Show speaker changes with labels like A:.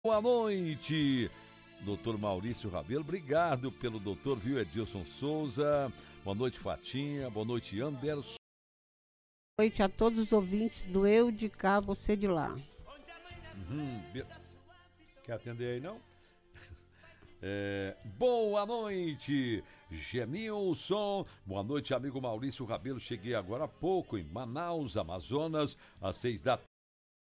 A: Boa noite, doutor Maurício Rabelo. Obrigado pelo doutor, viu, Edilson Souza. Boa noite, Fatinha. Boa noite, Amber.
B: Boa noite a todos os ouvintes do Eu de Cá, Você de Lá.
A: Quer atender aí, não? Boa noite, Genilson. Boa noite, amigo Maurício Rabelo. Cheguei agora há pouco em Manaus, Amazonas, às 6 da